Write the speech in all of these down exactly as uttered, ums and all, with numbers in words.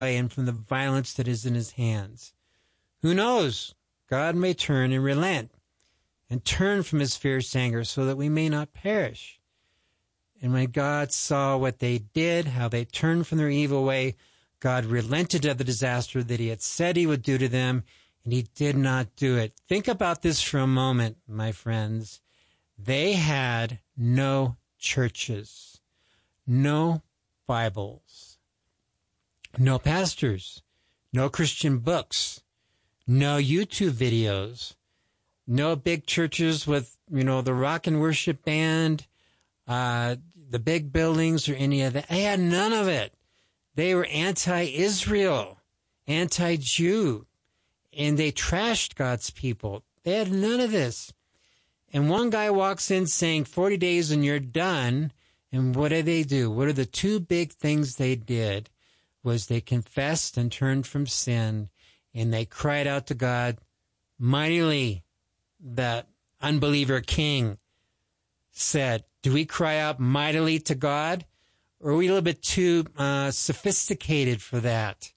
and from the violence that is in his hands. Who knows? God may turn and relent and turn from his fierce anger so that we may not perish. And when God saw what they did, how they turned from their evil way, God relented of the disaster that he had said he would do to them, and he did not do it. Think about this for a moment, my friends. They had no churches, no Bibles, no pastors, no Christian books, no YouTube videos, no big churches with, you know, the rock and worship band, uh, the big buildings or any of that. They had none of it. They were anti-Israel, anti-Jew, and they trashed God's people. They had none of this. And one guy walks in saying forty days and you're done. And what do they do? What are the two big things they did? Was they confessed and turned from sin, and they cried out to God mightily. The unbeliever king said, do we cry out mightily to God? Or are we a little bit too uh, sophisticated for that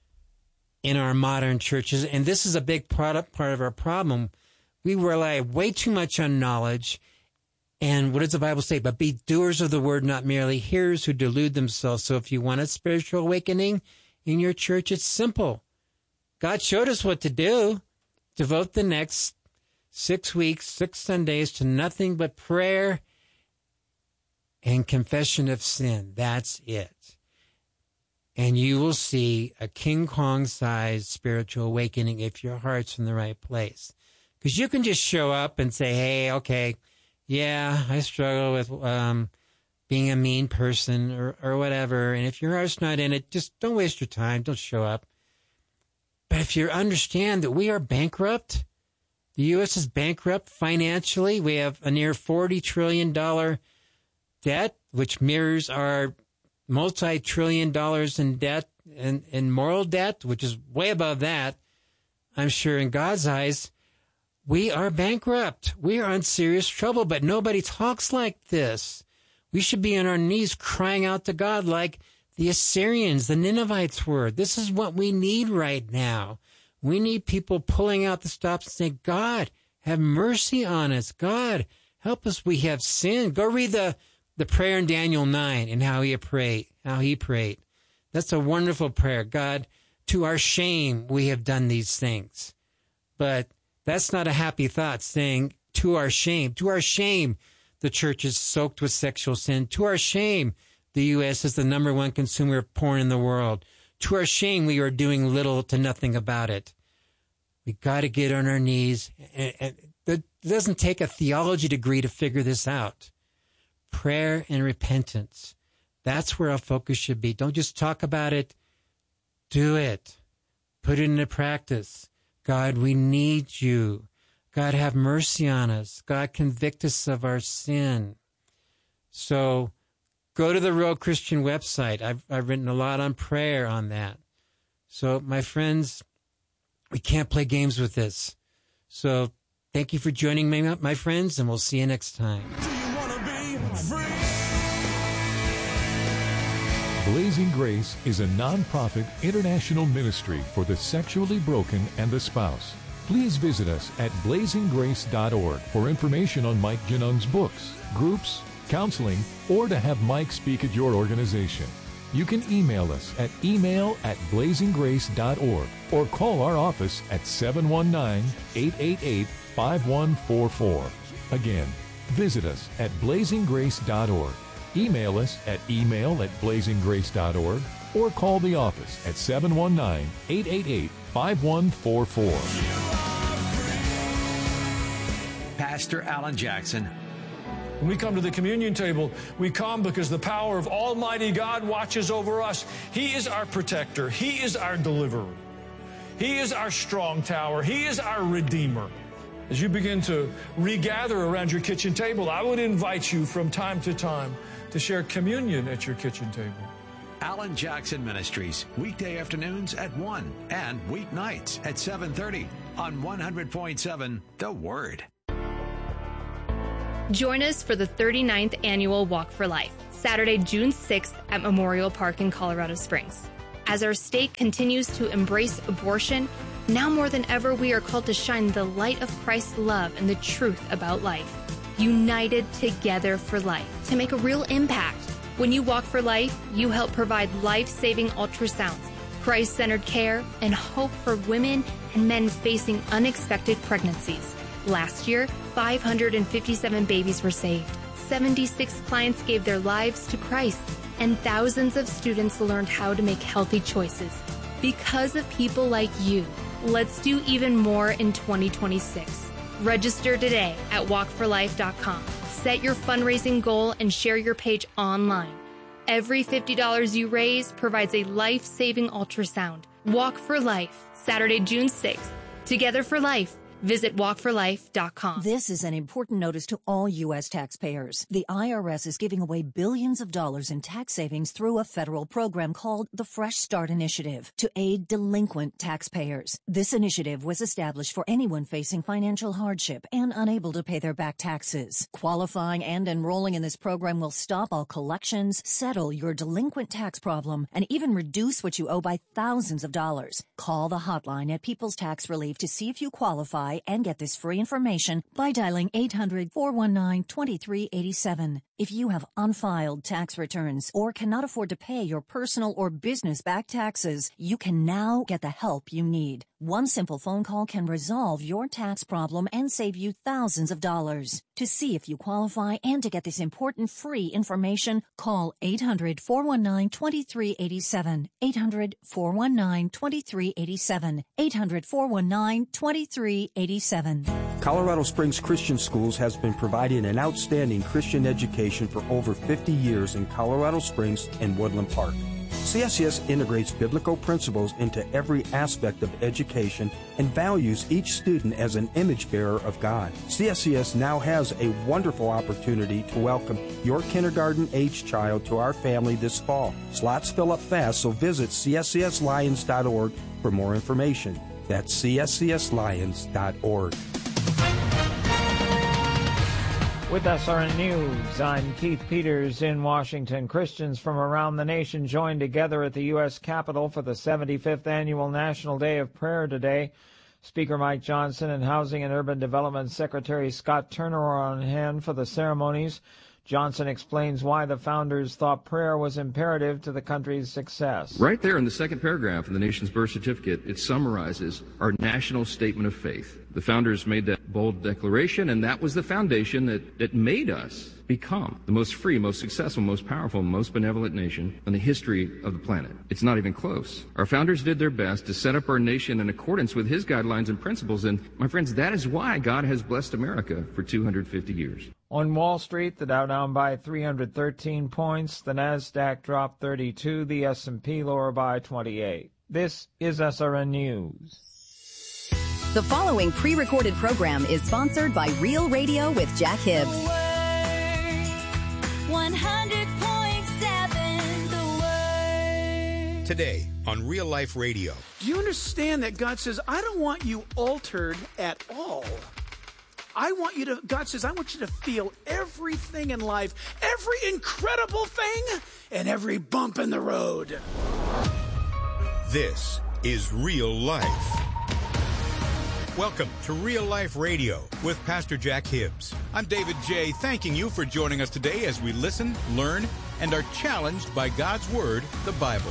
in our modern churches? And this is a big part, part of our problem. We rely way too much on knowledge. And what does the Bible say? But be doers of the word, not merely hearers who delude themselves. So if you want a spiritual awakening in your church, it's simple. God showed us what to do. Devote the next six weeks, six Sundays to nothing but prayer and confession of sin. That's it. And you will see a King Kong-sized spiritual awakening if your heart's in the right place. Because you can just show up and say, hey, okay, yeah, I struggle with um, being a mean person or, or whatever. And if your heart's not in it, just don't waste your time. Don't show up. But if you understand that we are bankrupt, the U S is bankrupt financially. We have a near forty trillion dollars debt, which mirrors our multi-trillion dollars in debt and, and moral debt, which is way above that. I'm sure in God's eyes, we are bankrupt. We are in serious trouble, but nobody talks like this. We should be on our knees crying out to God like the Assyrians, the Ninevites were. This is what we need right now. We need people pulling out the stops and saying, God, have mercy on us. God, help us. We have sinned. Go read the, the prayer in Daniel nine and how he prayed, how he prayed. That's a wonderful prayer. God, to our shame, we have done these things. But that's not a happy thought, saying, to our shame. To our shame, the church is soaked with sexual sin. To our shame, the U S is the number one consumer of porn in the world. To our shame, we are doing little to nothing about it. We got to get on our knees. And, and it doesn't take a theology degree to figure this out. Prayer and repentance. That's where our focus should be. Don't just talk about it. Do it. Put it into practice. God, we need you. God, have mercy on us. God, convict us of our sin. So go to the Real Christian website. I've, I've written a lot on prayer on that. So, my friends, we can't play games with this. So, thank you for joining me, my friends, and we'll see you next time. Do you want to be free? Blazing Grace is a non-profit international ministry for the sexually broken and the spouse. Please visit us at blazing grace dot org for information on Mike Genung's books, groups, counseling, or to have Mike speak at your organization. You can email us at email at blazing grace dot org or call our office at seven one nine, eight eight eight, five one four four. Again, visit us at blazing grace dot org. Email us at email at blazing grace dot org or call the office at seven one nine, eight eight eight, five one four four. Pastor Alan Jackson. When we come to the communion table, we come because the power of Almighty God watches over us. He is our protector. He is our deliverer. He is our strong tower. He is our redeemer. As you begin to regather around your kitchen table, I would invite you from time to time to share communion at your kitchen table. Alan Jackson Ministries, weekday afternoons at one and weeknights at seven thirty on one hundred point seven The Word. Join us for the thirty-ninth Annual Walk for Life, Saturday, June sixth at Memorial Park in Colorado Springs. As our state continues to embrace abortion, now more than ever we are called to shine the light of Christ's love and the truth about life. United together for life to make a real impact. When you walk for life, you help provide life-saving ultrasounds, Christ-centered care, and hope for women and men facing unexpected pregnancies. Last year, five hundred fifty-seven babies were saved. seventy-six clients gave their lives to Christ, and thousands of students learned how to make healthy choices. Because of people like you, let's do even more in twenty twenty-six. Register today at walk for life dot com. Set your fundraising goal and share your page online. Every fifty dollars you raise provides a life-saving ultrasound. Walk for Life, Saturday, June sixth. Together for Life. Visit walk for life dot com. This is an important notice to all U S taxpayers. The I R S is giving away billions of dollars in tax savings through a federal program called the Fresh Start Initiative to aid delinquent taxpayers. This initiative was established for anyone facing financial hardship and unable to pay their back taxes. Qualifying and enrolling in this program will stop all collections, settle your delinquent tax problem, and even reduce what you owe by thousands of dollars. Call the hotline at People's Tax Relief to see if you qualify and get this free information by dialing eight hundred, four one nine, two three eight seven. If you have unfiled tax returns or cannot afford to pay your personal or business back taxes, you can now get the help you need. One simple phone call can resolve your tax problem and save you thousands of dollars. To see if you qualify and to get this important free information, call eight hundred, four one nine, two three eight seven, eight hundred, four one nine, two three eight seven, eight hundred, four one nine, two three eight seven. Colorado Springs Christian Schools has been providing an outstanding Christian education for over fifty years in Colorado Springs and Woodland Park. C S C S integrates biblical principles into every aspect of education and values each student as an image bearer of God. C S C S now has a wonderful opportunity to welcome your kindergarten-age child to our family this fall. Slots fill up fast, so visit c s c s lions dot org for more information. That's c s c s lions dot org. With S R N News, I'm Keith Peters in Washington. Christians from around the nation joined together at the U S Capitol for the seventy-fifth Annual National Day of Prayer today. Speaker Mike Johnson and Housing and Urban Development Secretary Scott Turner are on hand for the ceremonies. Johnson explains why the founders thought prayer was imperative to the country's success. Right there in the second paragraph of the nation's birth certificate, it summarizes our national statement of faith. The founders made that bold declaration, and that was the foundation that, that made us become the most free, most successful, most powerful, most benevolent nation in the history of the planet. It's not even close. Our founders did their best to set up our nation in accordance with his guidelines and principles, and my friends, that is why God has blessed America for two hundred fifty years. On Wall Street, the Dow down by three hundred thirteen points, the Nasdaq dropped thirty-two, the S and P lower by twenty-eight. This is S R N News. The following pre-recorded program is sponsored by Real Radio with Jack Hibbs. one hundred point seven The Word. Today on Real Life Radio. Do you understand that God says, I don't want you altered at all. I want you to, God says, I want you to feel everything in life, every incredible thing, and every bump in the road. This is Real Life. Welcome to Real Life Radio with Pastor Jack Hibbs. I'm David J., thanking you for joining us today as we listen, learn, and are challenged by God's Word, the Bible.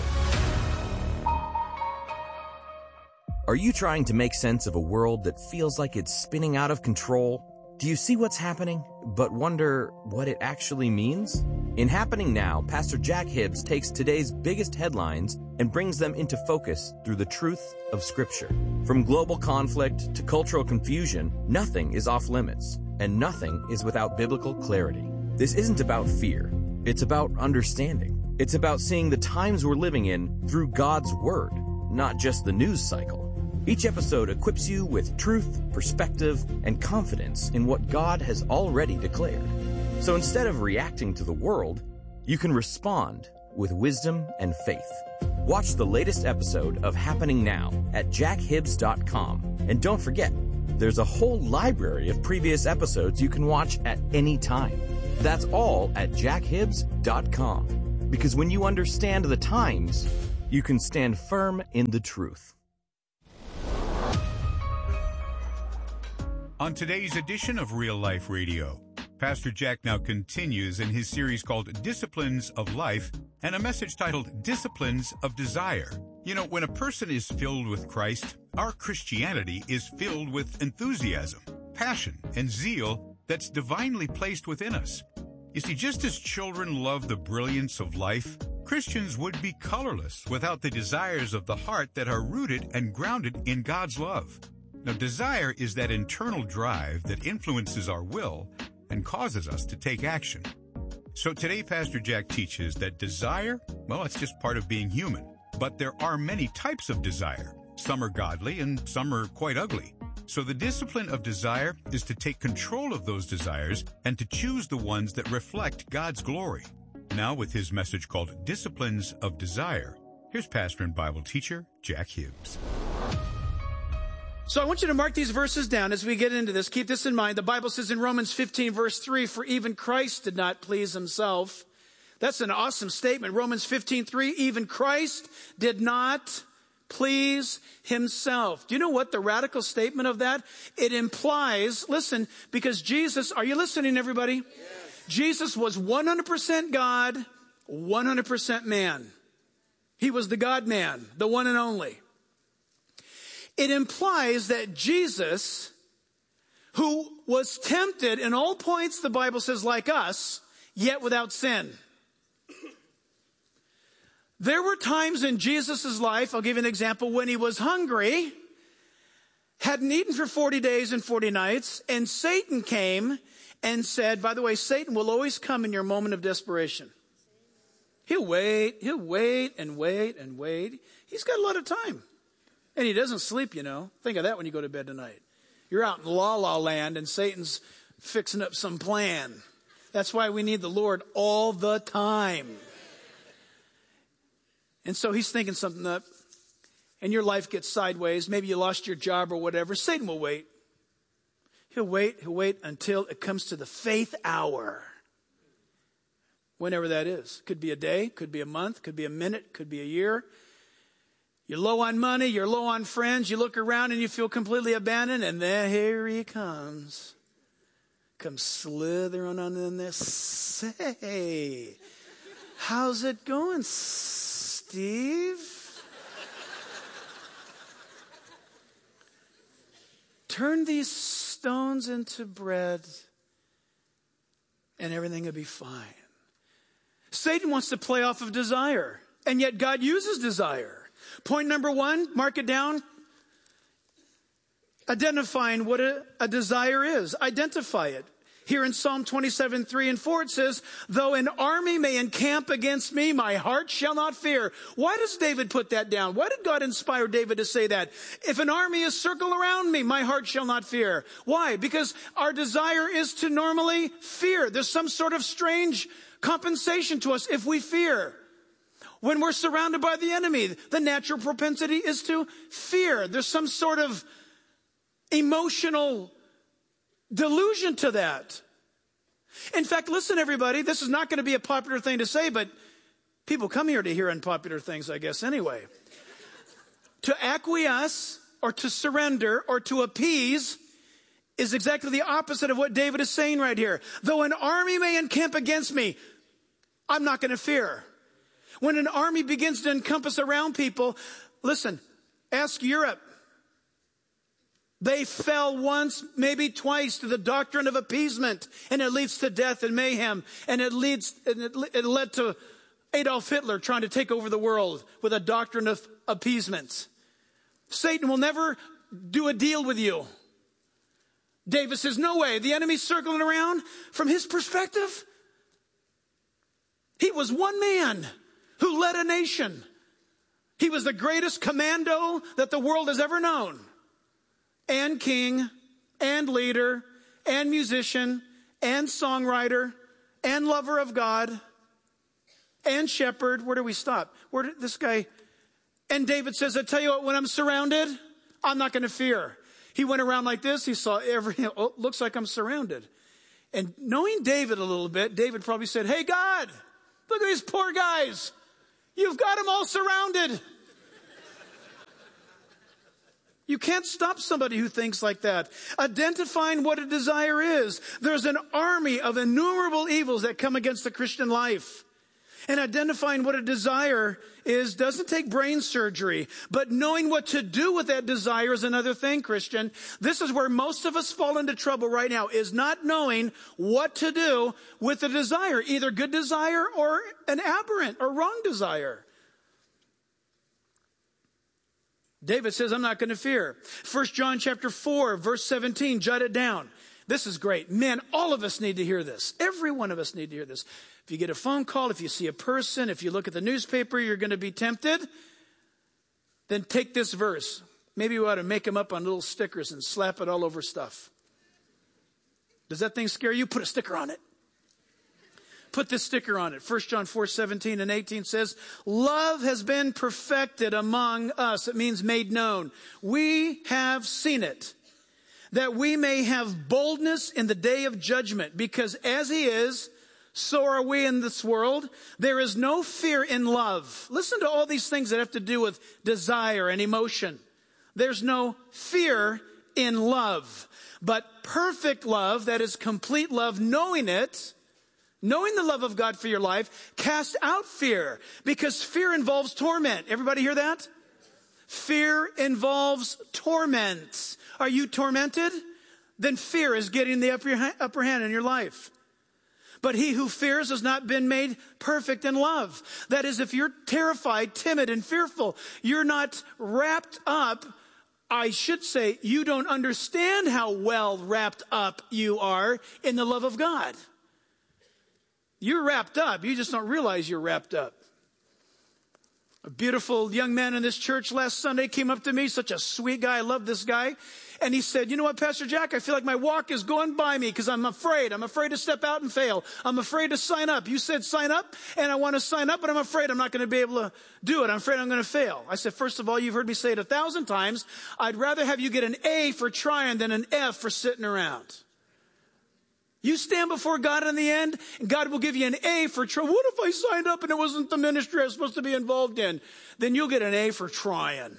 Are you trying to make sense of a world that feels like it's spinning out of control? Do you see what's happening, but wonder what it actually means? In Happening Now, Pastor Jack Hibbs takes today's biggest headlines and brings them into focus through the truth of Scripture. From global conflict to cultural confusion, nothing is off limits, and nothing is without biblical clarity. This isn't about fear. It's about understanding. It's about seeing the times we're living in through God's Word, not just the news cycle. Each episode equips you with truth, perspective, and confidence in what God has already declared. So instead of reacting to the world, you can respond with wisdom and faith. Watch the latest episode of Happening Now at jack hibbs dot com. And don't forget, there's a whole library of previous episodes you can watch at any time. That's all at jack hibbs dot com. Because when you understand the times, you can stand firm in the truth. On today's edition of Real Life Radio, Pastor Jack now continues in his series called Disciplines of Life and a message titled Disciplines of Desire. You know, when a person is filled with Christ, our Christianity is filled with enthusiasm, passion, and zeal that's divinely placed within us. You see, just as children love the brilliance of life, Christians would be colorless without the desires of the heart that are rooted and grounded in God's love. Now, desire is that internal drive that influences our will and causes us to take action. So today, Pastor Jack teaches that desire, well, it's just part of being human. But there are many types of desire. Some are godly and some are quite ugly. So the discipline of desire is to take control of those desires and to choose the ones that reflect God's glory. Now, with his message called Disciplines of Desire, here's pastor and Bible teacher Jack Hibbs. So I want you to mark these verses down as we get into this. Keep this in mind. The Bible says in Romans fifteen, verse three, for even Christ did not please himself. That's an awesome statement. Romans fifteen, three, even Christ did not please himself. Do you know what the radical statement of that? It implies, listen, because Jesus, are you listening, everybody? Yes. Jesus was one hundred percent God, one hundred percent man. He was the God-man, the one and only. It implies that Jesus, who was tempted in all points, the Bible says, like us, yet without sin. There were times in Jesus' life, I'll give you an example, when he was hungry, hadn't eaten for forty days and forty nights, and Satan came and said, by the way, Satan will always come in your moment of desperation. He'll wait, he'll wait and wait and wait. He's got a lot of time. And he doesn't sleep, you know. Think of that when you go to bed tonight. You're out in la-la land and Satan's fixing up some plan. That's why we need the Lord all the time. And so he's thinking something up. And your life gets sideways. Maybe you lost your job or whatever. Satan will wait. He'll wait, he'll wait until it comes to the faith hour. Whenever that is. Could be a day, could be a month, could be a minute, could be a year. You're low on money, you're low on friends, you look around and you feel completely abandoned, and then here he comes. Comes slithering on in there. Say, how's it going, Steve? Turn these stones into bread and everything will be fine. Satan wants to play off of desire, and yet God uses desire. Point number one, mark it down. Identifying what a, a desire is. Identify it. Here in Psalm twenty-seven, three and four, it says, though an army may encamp against me, my heart shall not fear. Why does David put that down? Why did God inspire David to say that? If an army is circled around me, my heart shall not fear. Why? Because our desire is to normally fear. There's some sort of strange compensation to us if we fear. When we're surrounded by the enemy, the natural propensity is to fear. There's some sort of emotional delusion to that. In fact, listen, everybody, this is not going to be a popular thing to say, but people come here to hear unpopular things, I guess, anyway. To acquiesce or to surrender or to appease is exactly the opposite of what David is saying right here. Though an army may encamp against me, I'm not going to fear. When an army begins to encompass around people, listen, ask Europe. They fell once, maybe twice, to the doctrine of appeasement, and it leads to death and mayhem, and it leads, and it, it led to Adolf Hitler trying to take over the world with a doctrine of appeasement. Satan will never do a deal with you. David says, no way. The enemy's circling around. From his perspective, he was one man who led a nation. He was the greatest commando that the world has ever known. And king, and leader, and musician, and songwriter, and lover of God, and shepherd. Where do we stop? Where did this guy? And David says, I tell you what, when I'm surrounded, I'm not going to fear. He went around like this. He saw every, oh, looks like I'm surrounded. And knowing David a little bit, David probably said, hey, God, look at these poor guys. You've got them all surrounded. You can't stop somebody who thinks like that. Identifying what a desire is. There's an army of innumerable evils that come against the Christian life. And identifying what a desire is doesn't take brain surgery. But knowing what to do with that desire is another thing, Christian. This is where most of us fall into trouble right now, is not knowing what to do with a desire. Either good desire or an aberrant or wrong desire. David says, I'm not going to fear. First John chapter four, verse seventeen, jot it down. This is great. Man, all of us need to hear this. Every one of us need to hear this. If you get a phone call, if you see a person, if you look at the newspaper, you're going to be tempted. Then take this verse. Maybe we ought to make them up on little stickers and slap it all over stuff. Does that thing scare you? Put a sticker on it. Put this sticker on it. First John four, seventeen and eighteen says, love has been perfected among us. It means made known. We have seen it, that we may have boldness in the day of judgment, because as he is, so are we in this world. There is no fear in love. Listen to all these things that have to do with desire and emotion. There's no fear in love, but perfect love, that is complete love, knowing it, knowing the love of God for your life, cast out fear, because fear involves torment. Everybody hear that? Fear involves torment. Are you tormented? Then fear is getting the upper, upper hand in your life. But he who fears has not been made perfect in love. That is, if you're terrified, timid, and fearful, you're not wrapped up. I should say, you don't understand how well wrapped up you are in the love of God. You're wrapped up. You just don't realize you're wrapped up. A beautiful young man in this church last Sunday came up to me, such a sweet guy. I love this guy. And he said, you know what, Pastor Jack, I feel like my walk is going by me because I'm afraid. I'm afraid to step out and fail. I'm afraid to sign up. You said sign up, and I want to sign up, but I'm afraid I'm not going to be able to do it. I'm afraid I'm going to fail. I said, first of all, you've heard me say it a thousand times. I'd rather have you get an A for trying than an F for sitting around. You stand before God in the end, and God will give you an A for trying. What if I signed up and it wasn't the ministry I was supposed to be involved in? Then you'll get an A for trying.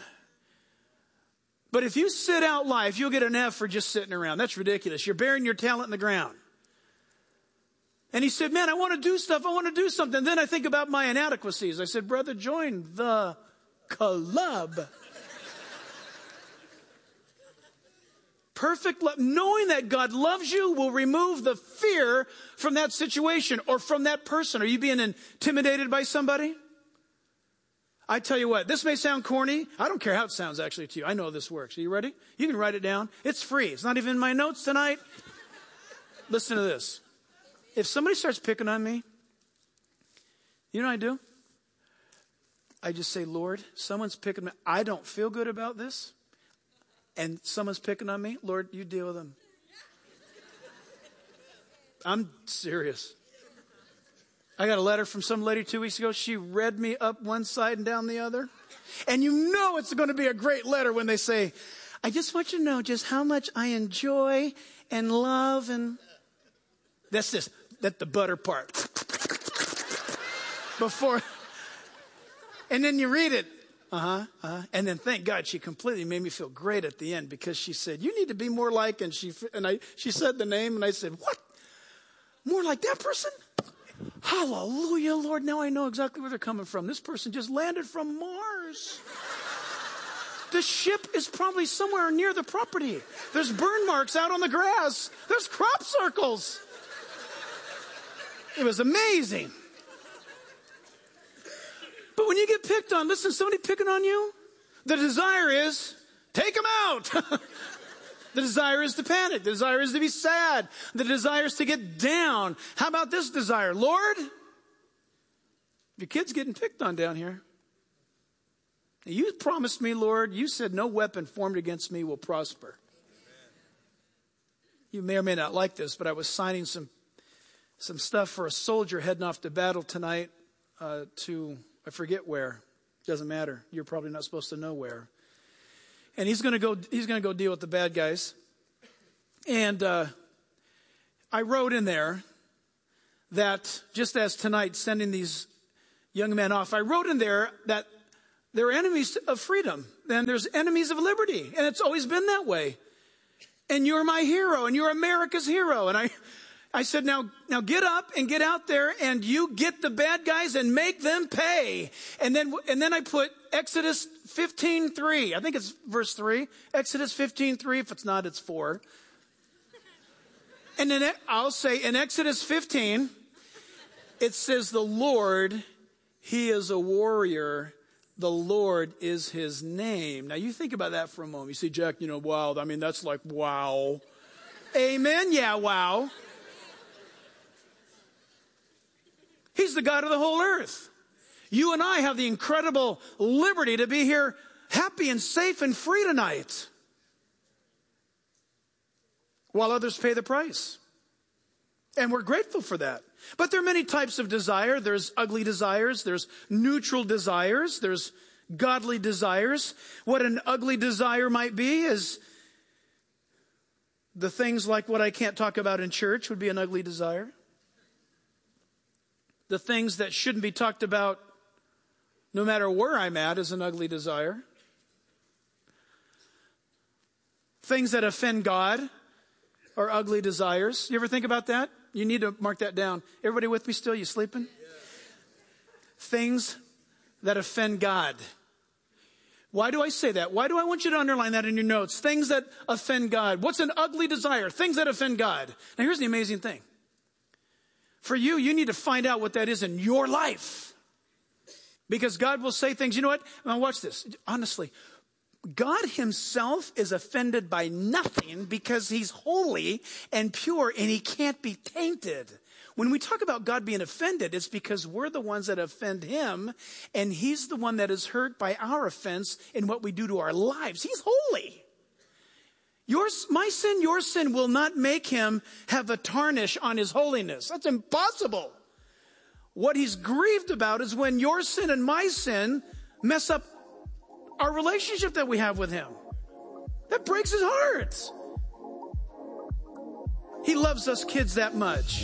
But if you sit out life, you'll get an F for just sitting around. That's ridiculous. You're burying your talent in the ground. And he said, man, I want to do stuff. I want to do something. Then I think about my inadequacies. I said, brother, join the club. Perfect love. Knowing that God loves you will remove the fear from that situation or from that person. Are you being intimidated by somebody? I tell you what, this may sound corny. I don't care how it sounds actually to you. I know this works. Are you ready? You can write it down. It's free. It's not even in my notes tonight. Listen to this. If somebody starts picking on me, you know what I do? I just say, Lord, someone's picking me. I don't feel good about this. And someone's picking on me. Lord, you deal with them. I'm serious. I got a letter from some lady two weeks ago. She read me up one side and down the other. And you know it's going to be a great letter when they say, I just want you to know just how much I enjoy and love. And that's this, that's the butter part. Before. And then you read it. Uh-huh, uh-huh. And then thank God she completely made me feel great at the end because she said, you need to be more like, and she, and I, she said the name and I said, what? More like that person? Hallelujah, Lord. Now I know exactly where they're coming from. This person just landed from Mars. The ship is probably somewhere near the property. There's burn marks out on the grass. There's crop circles. It was amazing. But when you get picked on, listen, somebody picking on you, the desire is, take them out. The desire is to panic. The desire is to be sad. The desire is to get down. How about this desire? Lord, your kid's getting picked on down here. You promised me, Lord, you said no weapon formed against me will prosper. You may or may not like this, but I was signing some, some stuff for a soldier heading off to battle tonight uh, to... I forget where. Doesn't matter. You're probably not supposed to know where. And he's going to go. He's going to go deal with the bad guys. And uh, I wrote in there that just as tonight, sending these young men off, I wrote in there that there are enemies of freedom, and there's enemies of liberty, and it's always been that way. And you're my hero, and you're America's hero. And I, I said, now, now get up and get out there, and you get the bad guys and make them pay. And then, and then I put Exodus fifteen three. I think it's verse three. Exodus fifteen three. If it's not, it's four. And then I'll say in Exodus fifteen, it says, the Lord, he is a warrior. The Lord is his name. Now you think about that for a moment. You see, Jack, you know, wow. I mean, that's like, wow. Amen. Yeah, wow. He's the God of the whole earth. You and I have the incredible liberty to be here happy and safe and free tonight, while others pay the price. And we're grateful for that. But there are many types of desire. There's ugly desires. There's neutral desires. There's godly desires. What an ugly desire might be is the things like what I can't talk about in church would be an ugly desire. The things that shouldn't be talked about no matter where I'm at is an ugly desire. Things that offend God are ugly desires. You ever think about that? You need to mark that down. Everybody with me still? You sleeping? Yeah. Things that offend God. Why do I say that? Why do I want you to underline that in your notes? Things that offend God. What's an ugly desire? Things that offend God. Now here's the amazing thing. For you, you need to find out what that is in your life. Because God will say things. You know what? Now watch this. Honestly, God himself is offended by nothing because he's holy and pure and he can't be tainted. When we talk about God being offended, it's because we're the ones that offend him, and he's the one that is hurt by our offense in what we do to our lives. He's holy. Yours, my sin, your sin will not make him have a tarnish on his holiness. That's impossible. What he's grieved about is when your sin and my sin mess up our relationship that we have with him. That breaks his heart. He loves us kids that much.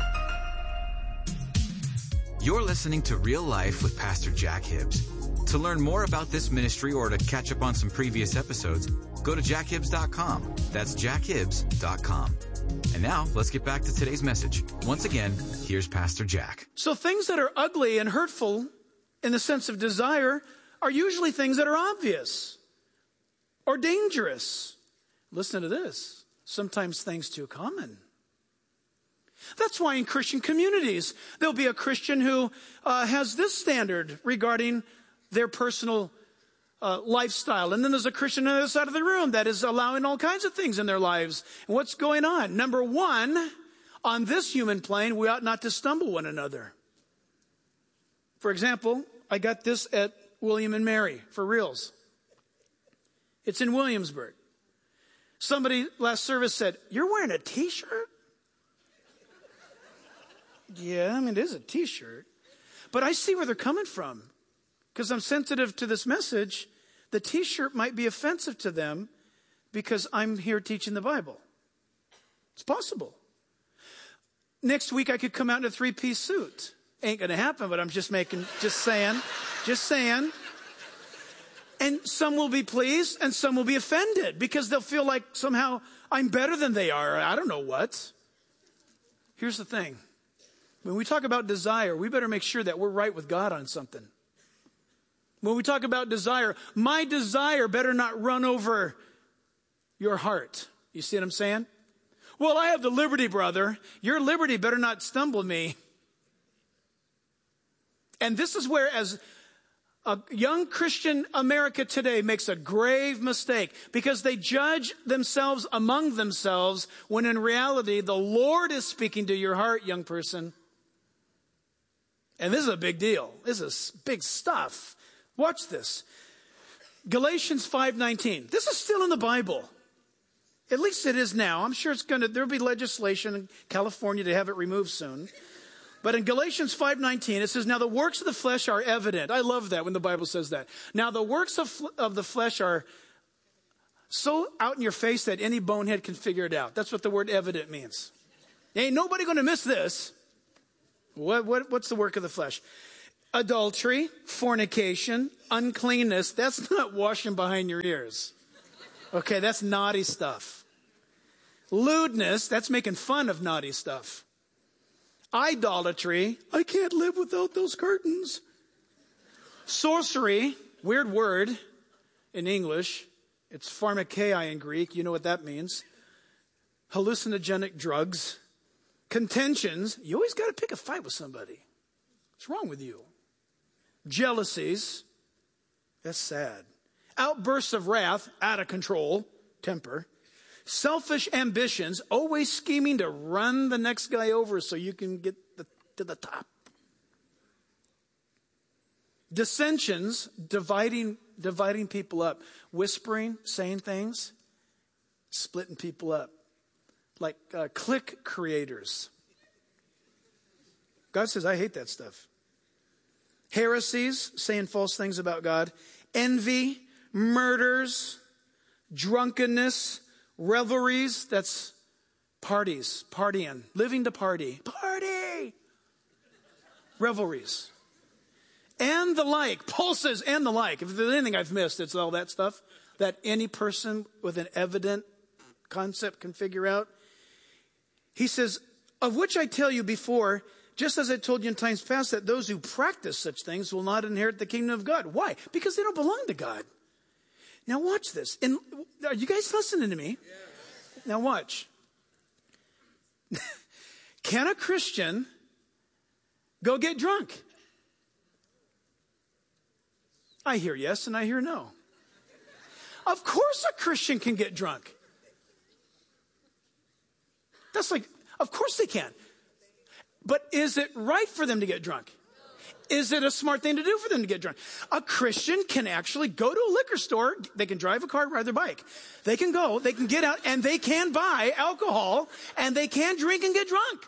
You're listening to Real Life with Pastor Jack Hibbs. To learn more about this ministry or to catch up on some previous episodes, go to jack hibbs dot com. That's jack hibbs dot com. And now, let's get back to today's message. Once again, here's Pastor Jack. So things that are ugly and hurtful in the sense of desire are usually things that are obvious or dangerous. Listen to this. Sometimes things too common. That's why in Christian communities, there'll be a Christian who uh, has this standard regarding their personal uh, lifestyle. And then there's a Christian on the other side of the room that is allowing all kinds of things in their lives. And what's going on? Number one, on this human plane, we ought not to stumble one another. For example, I got this at William and Mary, for reals. It's in Williamsburg. Somebody last service said, "You're wearing a t-shirt?" Yeah, I mean, it is a t-shirt. But I see where they're coming from. Because I'm sensitive to this message. The t-shirt might be offensive to them because I'm here teaching the Bible. It's possible. Next week I could come out in a three-piece suit. Ain't going to happen, but I'm just making, just saying, just saying. And some will be pleased and some will be offended because they'll feel like somehow I'm better than they are. I don't know what. Here's the thing. When we talk about desire, we better make sure that we're right with God on something. When we talk about desire, my desire better not run over your heart. You see what I'm saying? Well, I have the liberty, brother. Your liberty better not stumble me. And this is where, as a young Christian America today makes a grave mistake, because they judge themselves among themselves when in reality the Lord is speaking to your heart, young person. And this is a big deal. This is big stuff. Watch this. Galatians five nineteen. This is still in the Bible. At least it is now. I'm sure it's going to, there'll be legislation in California to have it removed soon. But in Galatians five nineteen, it says, "Now the works of the flesh are evident." I love that when the Bible says that. Now the works of, of the flesh are so out in your face that any bonehead can figure it out. That's what the word evident means. Ain't nobody going to miss this. What, what, what's the work of the flesh? Adultery, fornication, uncleanness, that's not washing behind your ears. Okay, that's naughty stuff. Lewdness, that's making fun of naughty stuff. Idolatry, I can't live without those curtains. Sorcery, weird word in English. It's pharmakeia in Greek. You know what that means. Hallucinogenic drugs. Contentions, you always got to pick a fight with somebody. What's wrong with you? Jealousies, that's sad. Outbursts of wrath, out of control, temper. Selfish ambitions, always scheming to run the next guy over so you can get the, to the top. Dissensions, dividing, dividing people up. Whispering, saying things, splitting people up. Like uh, clique creators. God says, I hate that stuff. Heresies, saying false things about God. Envy, murders, drunkenness, revelries, that's parties, partying, living to party. Party! Revelries. And the like. Paul says, and the like. If there's anything I've missed, it's all that stuff that any person with an evident concept can figure out. He says, of which I tell you before, just as I told you in times past, that those who practice such things will not inherit the kingdom of God. Why? Because they don't belong to God. Now watch this. And are you guys listening to me? Yes. Now watch. Can a Christian go get drunk? I hear yes and I hear no. Of course a Christian can get drunk. That's like, of course they can. But is it right for them to get drunk? Is it a smart thing to do for them to get drunk? A Christian can actually go to a liquor store. They can drive a car, ride their bike. They can go, they can get out, and they can buy alcohol, and they can drink and get drunk.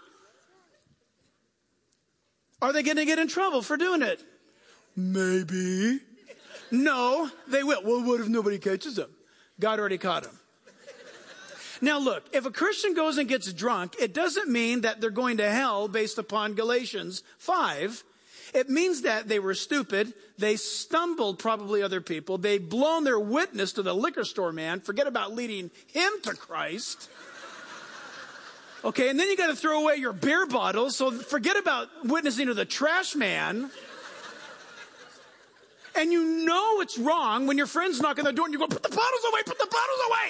Are they going to get in trouble for doing it? Maybe. No, they will. Well, what if nobody catches them? God already caught them. Now look, if a Christian goes and gets drunk, it doesn't mean that they're going to hell based upon Galatians five. It means that they were stupid. They stumbled probably other people. They've blown their witness to the liquor store man. Forget about leading him to Christ. Okay, and then you got to throw away your beer bottles. So forget about witnessing to the trash man. And you know it's wrong when your friends knock on the door and you go, put the bottles away, put the bottles away.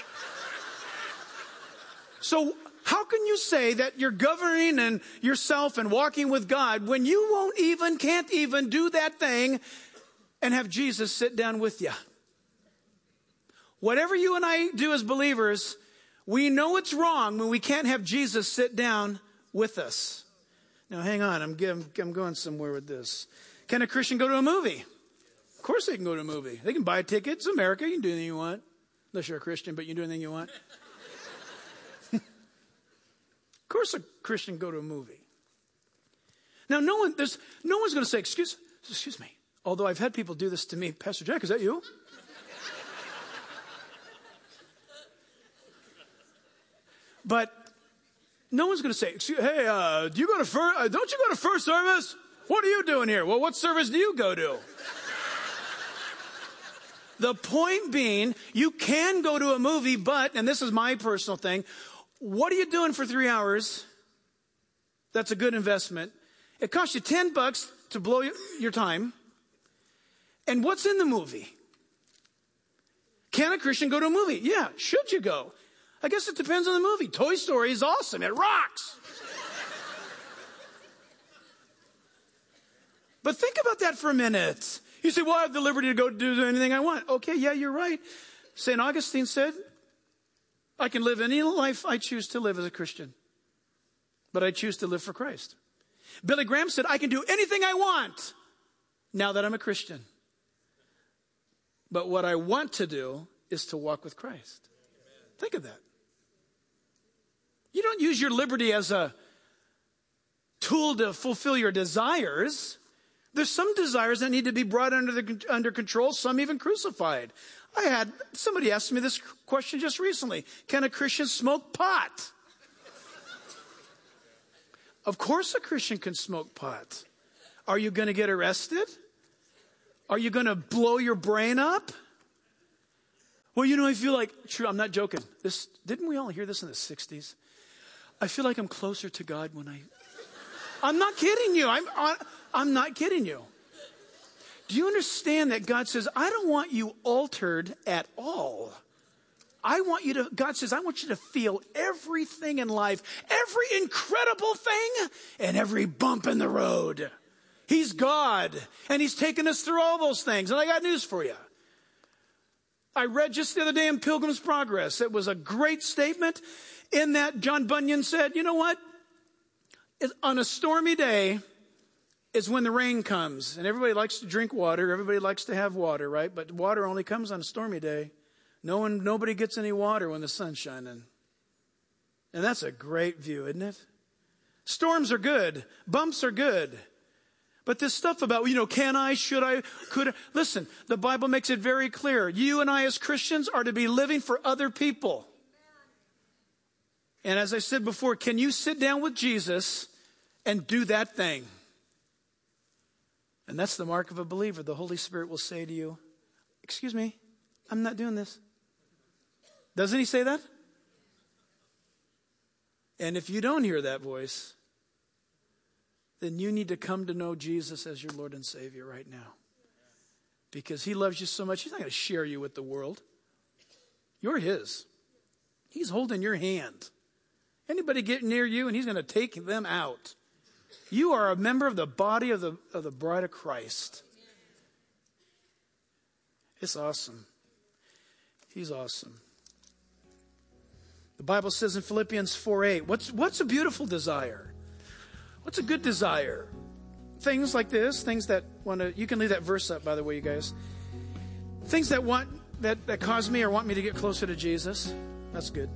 So how can you say that you're governing and yourself and walking with God when you won't even, can't even do that thing and have Jesus sit down with you? Whatever you and I do as believers, we know it's wrong when we can't have Jesus sit down with us. Now, hang on. I'm, I'm going somewhere with this. Can a Christian go to a movie? Of course they can go to a movie. They can buy tickets. America, you can do anything you want. Unless you're a Christian, but you can do anything you want. Of course a Christian can go to a movie. Now, no one, there's, no one's going to say, excuse, excuse me. Although I've had people do this to me. Pastor Jack, is that you? But no one's going to say, excuse, hey, uh, do you go to first, uh, don't you go to first service? What are you doing here? Well, what service do you go to? The point being, you can go to a movie, but, and this is my personal thing, what are you doing for three hours? That's a good investment. It costs you ten bucks to blow your time. And what's in the movie? Can a Christian go to a movie? Yeah. Should you go? I guess it depends on the movie. Toy Story is awesome. It rocks. But think about that for a minute. You say, well, I have the liberty to go do anything I want. Okay, yeah, you're right. Saint Augustine said, I can live any life I choose to live as a Christian, but I choose to live for Christ. Billy Graham said, I can do anything I want now that I'm a Christian. But what I want to do is to walk with Christ. Amen. Think of that. You don't use your liberty as a tool to fulfill your desires. There's some desires that need to be brought under the, under control, some even crucified. I had, somebody asked me this question just recently. Can a Christian smoke pot? Of course a Christian can smoke pot. Are you going to get arrested? Are you going to blow your brain up? Well, you know, I feel like, true, I'm not joking. This, didn't we all hear this in the sixties? I feel like I'm closer to God when I, I'm not kidding you. I'm, I'm not kidding you. Do you understand that God says, I don't want you altered at all. I want you to, God says, I want you to feel everything in life, every incredible thing and every bump in the road. He's God, and he's taken us through all those things. And I got news for you. I read just the other day in Pilgrim's Progress. It was a great statement in that John Bunyan said, you know what? It, on a stormy day is when the rain comes. And everybody likes to drink water. Everybody likes to have water, right? But water only comes on a stormy day. No one, nobody gets any water when the sun's shining. And that's a great view, isn't it? Storms are good. Bumps are good. But this stuff about, you know, can I, should I, could I? Listen, the Bible makes it very clear. You and I as Christians are to be living for other people. And as I said before, can you sit down with Jesus and do that thing? And that's the mark of a believer. The Holy Spirit will say to you, excuse me, I'm not doing this. Doesn't he say that? And if you don't hear that voice, then you need to come to know Jesus as your Lord and Savior right now. Because he loves you so much, he's not going to share you with the world. You're his. He's holding your hand. Anybody get near you and he's going to take them out. You are a member of the body of the, of the bride of Christ. It's awesome. He's awesome. The Bible says in Philippians four eight, what's, what's a beautiful desire? What's a good desire? Things like this, things that want to, you can leave that verse up, by the way, you guys. Things that want, that, that cause me or want me to get closer to Jesus. That's good.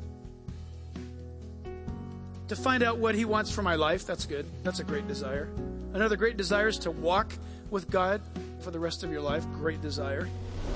To find out what he wants for my life, that's good. That's a great desire. Another great desire is to walk with God for the rest of your life. Great desire.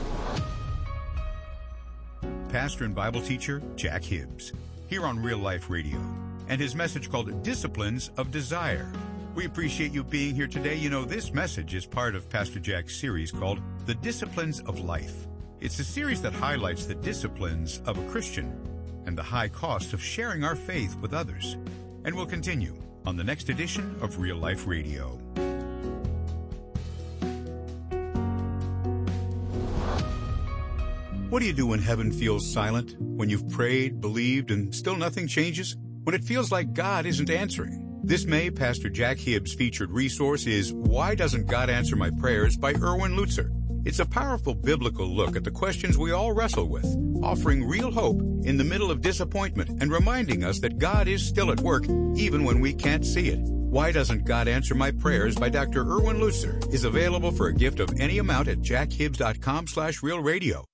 Pastor and Bible teacher Jack Hibbs, here on Real Life Radio, and his message called Disciplines of Desire. We appreciate you being here today. You know, this message is part of Pastor Jack's series called The Disciplines of Life. It's a series that highlights the disciplines of a Christian and the high cost of sharing our faith with others. And we'll continue on the next edition of Real Life Radio. What do you do when heaven feels silent? When you've prayed, believed, and still nothing changes? When it feels like God isn't answering? This May, Pastor Jack Hibbs' featured resource is Why Doesn't God Answer My Prayers by Erwin Lutzer. It's a powerful biblical look at the questions we all wrestle with, offering real hope in the middle of disappointment and reminding us that God is still at work even when we can't see it. Why Doesn't God Answer My Prayers by Doctor Erwin Lutzer is available for a gift of any amount at jackhibbs.com slash real radio.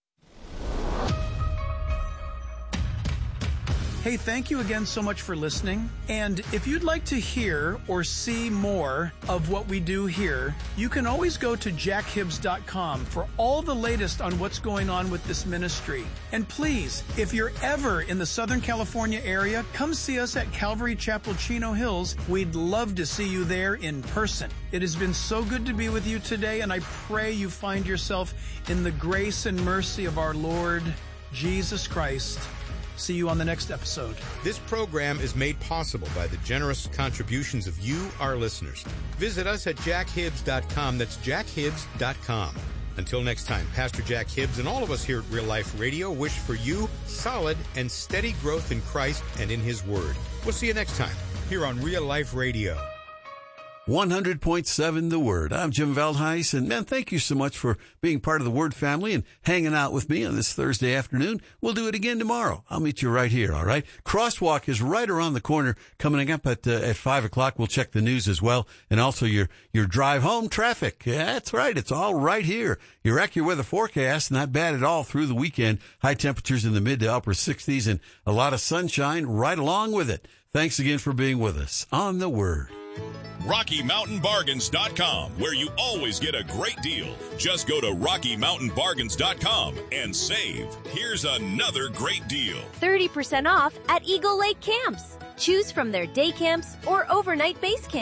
Hey, thank you again so much for listening. And if you'd like to hear or see more of what we do here, you can always go to jack hibbs dot com for all the latest on what's going on with this ministry. And please, if you're ever in the Southern California area, come see us at Calvary Chapel, Chino Hills. We'd love to see you there in person. It has been so good to be with you today, and I pray you find yourself in the grace and mercy of our Lord Jesus Christ. See you on the next episode. This program is made possible by the generous contributions of you, our listeners. Visit us at jack hibbs dot com. That's jack hibbs dot com. Until next time, Pastor Jack Hibbs and all of us here at Real Life Radio wish for you solid and steady growth in Christ and in His Word. We'll see you next time here on Real Life Radio. one hundred point seven The Word. I'm Jim Veldheis, and man, thank you so much for being part of the Word family and hanging out with me on this Thursday afternoon. We'll do it again tomorrow. I'll meet you right here, all right? Crosswalk is right around the corner coming up at uh, at five o'clock. We'll check the news as well, and also your, your drive home traffic. Yeah, that's right. It's all right here. Your AccuWeather forecast, not bad at all through the weekend. High temperatures in the mid to upper sixties and a lot of sunshine right along with it. Thanks again for being with us on The Word. Rocky Mountain Bargains dot com, where you always get a great deal. Just go to Rocky Mountain Bargains dot com and save. Here's another great deal. thirty percent off at Eagle Lake Camps. Choose from their day camps or overnight base camps.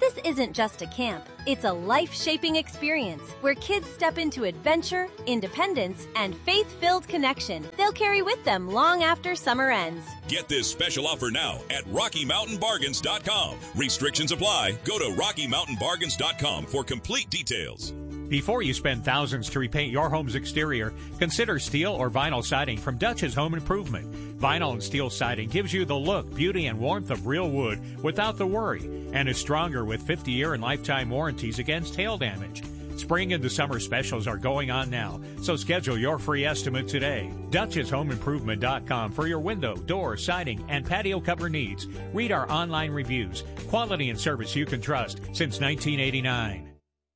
This isn't just a camp. It's a life-shaping experience where kids step into adventure, independence, and faith-filled connection they'll carry with them long after summer ends. Get this special offer now at Rocky Mountain Bargains dot com. Restrictions apply. Go to Rocky Mountain Bargains dot com for complete details. Before you spend thousands to repaint your home's exterior, consider steel or vinyl siding from Dutch's Home Improvement. Vinyl and steel siding gives you the look, beauty, and warmth of real wood without the worry, and is stronger with fifty-year and lifetime warranties against hail damage. Spring and the summer specials are going on now, so schedule your free estimate today. Dutch's Home Improvement dot com for your window, door, siding, and patio cover needs. Read our online reviews. Quality and service you can trust since nineteen eighty-nine.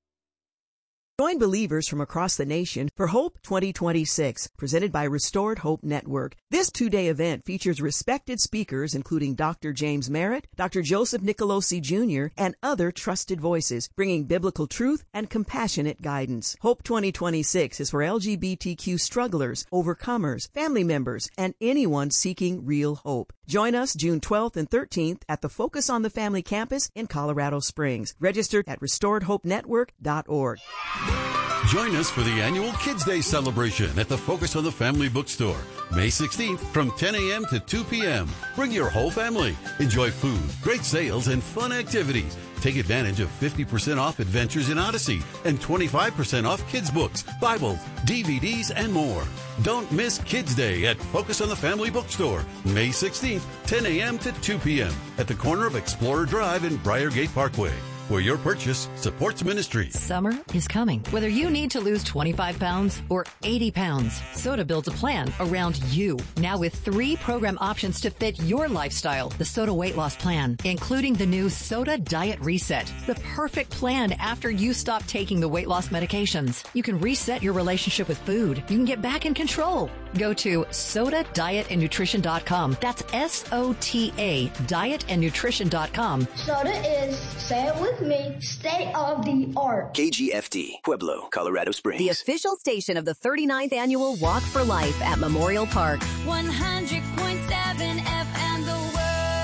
Join believers from across the nation for Hope twenty twenty-six, presented by Restored Hope Network. This two-day event features respected speakers including Doctor James Merritt, Doctor Joseph Nicolosi Junior, and other trusted voices, bringing biblical truth and compassionate guidance. Hope twenty twenty-six is for L G B T Q strugglers, overcomers, family members, and anyone seeking real hope. Join us June twelfth and thirteenth at the Focus on the Family campus in Colorado Springs. Register at restored hope network dot org. Join us for the annual Kids Day celebration at the Focus on the Family bookstore, May sixteenth from ten a.m. to two p.m. Bring your whole family. Enjoy food, great sales, and fun activities. Take advantage of fifty percent off Adventures in Odyssey and twenty-five percent off kids' books, Bibles, D V Ds, and more. Don't miss Kids Day at Focus on the Family bookstore, May sixteenth, ten a.m. to two p.m. at the corner of Explorer Drive and Briargate Parkway, where your purchase supports ministry. Summer is coming. Whether you need to lose twenty-five pounds or eighty pounds, Soda builds a plan around you. Now with three program options to fit your lifestyle. The Soda Weight Loss Plan, including the new Soda Diet Reset. The perfect plan after you stop taking the weight loss medications. You can reset your relationship with food. You can get back in control. Go to soda diet and nutrition dot com. That's S O T A, diet and nutrition dot com. Soda is, say it with me, state of the art. K G F D, Pueblo, Colorado Springs. The official station of the thirty-ninth Annual Walk for Life at Memorial Park. one hundred point seven F M, The Word.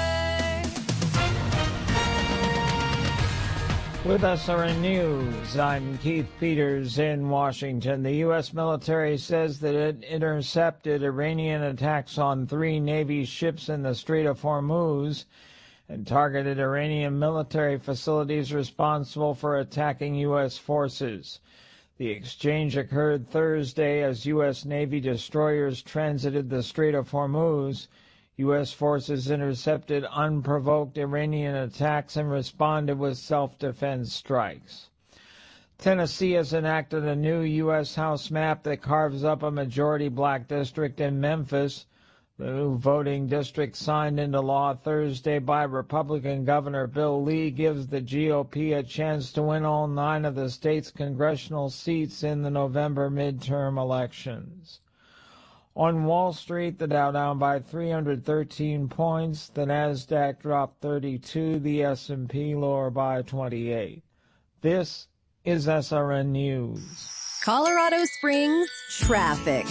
With us are in news. I'm Keith Peters in Washington. The U S military says that it intercepted Iranian attacks on three Navy ships in the Strait of Hormuz and targeted Iranian military facilities responsible for attacking U S forces. The exchange occurred Thursday as U S Navy destroyers transited the Strait of Hormuz. U S forces intercepted unprovoked Iranian attacks and responded with self-defense strikes. Tennessee has enacted a new U S House map that carves up a majority black district in Memphis. The new voting district, signed into law Thursday by Republican Governor Bill Lee, gives the G O P a chance to win all nine of the state's congressional seats in the November midterm elections. On Wall Street, the Dow down by three hundred thirteen points, the Nasdaq dropped thirty-two, the S and P lower by twenty-eight. This is S R N News. Colorado Springs traffic.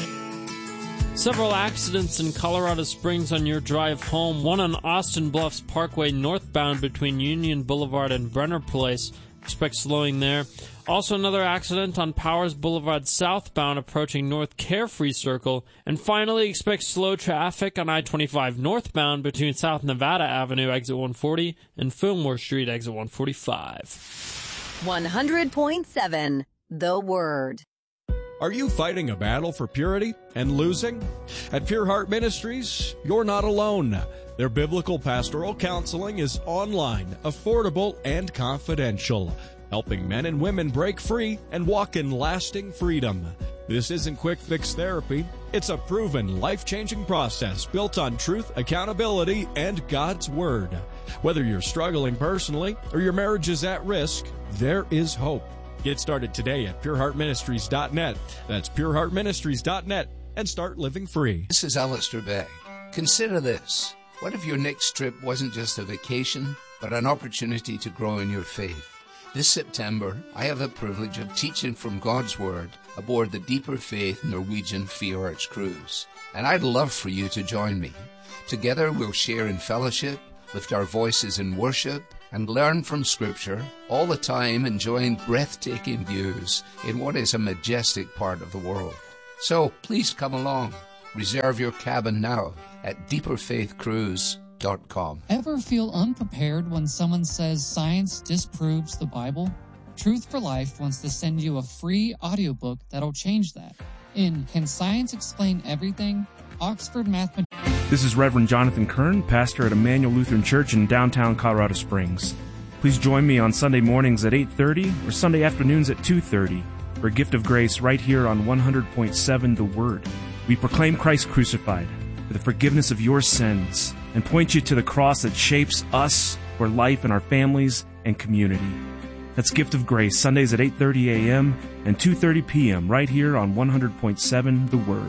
Several accidents in Colorado Springs on your drive home. One on Austin Bluffs Parkway northbound between Union Boulevard and Brenner Place. Expect slowing there. Also another accident on Powers Boulevard southbound approaching North Carefree Circle. And finally, expect slow traffic on I twenty-five northbound between South Nevada Avenue exit one forty and Fillmore Street exit one forty-five. one hundred point seven, The Word. Are you fighting a battle for purity and losing? At Pure Heart Ministries, you're not alone. Their biblical pastoral counseling is online, affordable, and confidential, helping men and women break free and walk in lasting freedom. This isn't quick fix therapy. It's a proven, life-changing process built on truth, accountability, and God's Word. Whether you're struggling personally or your marriage is at risk, there is hope. Get started today at pure heart ministries dot net. That's pure heart ministries dot net and start living free. This is Alistair Begg. Consider this. What if your next trip wasn't just a vacation, but an opportunity to grow in your faith? This September, I have the privilege of teaching from God's Word aboard the Deeper Faith Norwegian Fjords cruise. And I'd love for you to join me. Together we'll share in fellowship, lift our voices in worship, and learn from Scripture, all the time enjoying breathtaking views in what is a majestic part of the world. So please come along. Reserve your cabin now at deeper faith cruise dot com. Ever feel unprepared when someone says science disproves the Bible? Truth for Life wants to send you a free audiobook that'll change that. In Can Science Explain Everything? Oxford Mathematician. This is Reverend Jonathan Kern, pastor at Emmanuel Lutheran Church in downtown Colorado Springs. Please join me on Sunday mornings at eight thirty or Sunday afternoons at two thirty for a gift of grace right here on one hundred point seven The Word. We proclaim Christ crucified for the forgiveness of your sins and point you to the cross that shapes us for life in our families and community. That's Gift of Grace, Sundays at eight thirty a.m. and two thirty p.m. right here on one hundred point seven The Word.